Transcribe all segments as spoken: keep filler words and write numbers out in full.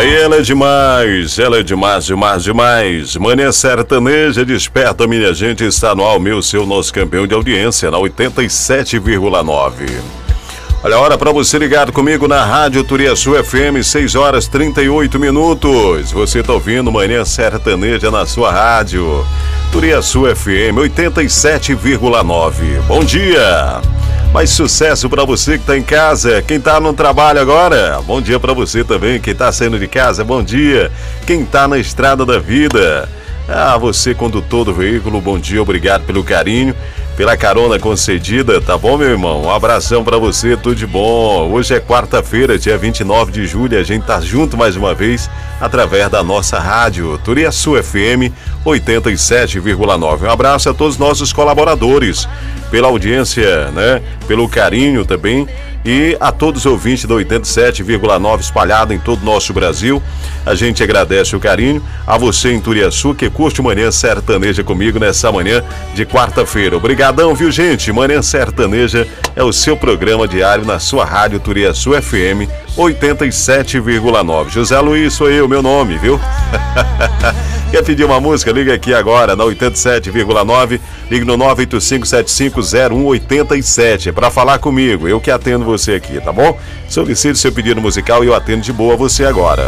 Aí ela é demais, ela é demais, demais, demais. Manhã Sertaneja desperta, minha gente, está no ar, meu, seu, nosso campeão de audiência, na oitenta e sete vírgula nove. Olha a hora para você ligado comigo na Rádio Turiaçu F M, seis horas e trinta e oito minutos. Você está ouvindo Manhã Sertaneja na sua rádio. Turiaçu F M, oitenta e sete vírgula nove. Bom dia! Mais sucesso para você que está em casa, quem está no trabalho agora, bom dia para você também, quem está saindo de casa, bom dia, quem está na estrada da vida, ah, você condutor do veículo, bom dia, obrigado pelo carinho, pela carona concedida, tá bom, meu irmão? Um abração para você, tudo de bom. Hoje é quarta-feira, dia vinte e nove de julho, a gente tá junto mais uma vez através da nossa rádio Turiaçu F M oitenta e sete vírgula nove. Um abraço a todos os nossos colaboradores pela audiência, né? Pelo carinho também. E a todos os ouvintes da oitenta e sete vírgula nove espalhado em todo o nosso Brasil. A gente agradece o carinho. A você em Turiaçu que curte Manhã Sertaneja comigo nessa manhã de quarta-feira. Obrigadão, viu, gente? Manhã Sertaneja é o seu programa diário na sua rádio Turiaçu F M oitenta e sete vírgula nove. José Luiz, sou eu, meu nome, viu? Quer pedir uma música? Liga aqui agora na oitenta e sete vírgula nove. Ligue no nove oito cinco sete cinco zero um oito sete. É para falar comigo, eu que atendo você aqui, tá bom? Solicite seu pedido musical e eu atendo de boa você agora.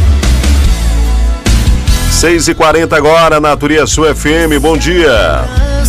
seis e quarenta agora na Turiaçu F M, bom dia!